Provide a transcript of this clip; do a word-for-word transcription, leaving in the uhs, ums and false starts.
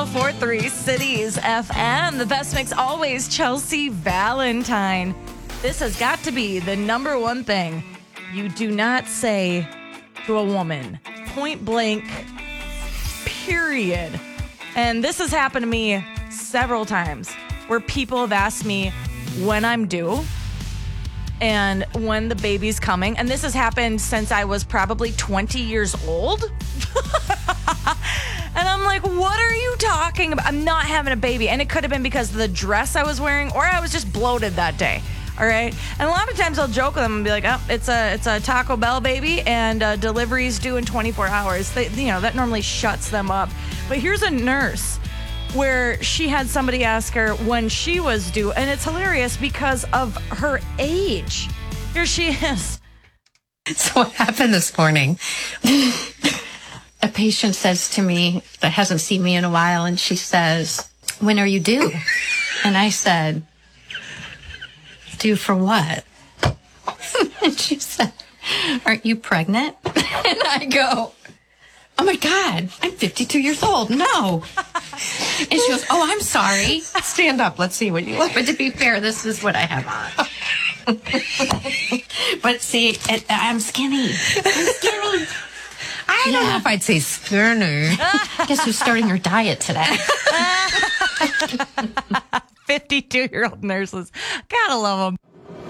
oh four point three Cities F M. The best mix always, Chelsea Valentine. This has got to be the number one thing you do not say to a woman. Point blank, period. And this has happened to me several times where people have asked me when I'm due and when the baby's coming. And this has happened since I was probably twenty years old. And I'm like, what are you talking about? I'm not having a baby. And it could have been because of the dress I was wearing, or I was just bloated that day. All right. And a lot of times I'll joke with them and be like, oh, it's a it's a Taco Bell baby, and uh, delivery's due in twenty-four hours. They, you know, that normally shuts them up. But here's a nurse where she had somebody ask her when she was due, and it's hilarious because of her age. Here she is. So what happened this morning? A patient says to me that hasn't seen me in a while, and she says, when are you due? And I said, due for what? And she said, aren't you pregnant? And I go, oh my God, I'm fifty-two years old. No. And she goes, oh, I'm sorry. Stand up. Let's see what you look. But to be fair, this is what I have on. But see, it, I'm skinny. I'm skinny. I don't Yeah. know if I'd say skinny. Guess who's starting her diet today? fifty-two-year-old nurses. Gotta love them.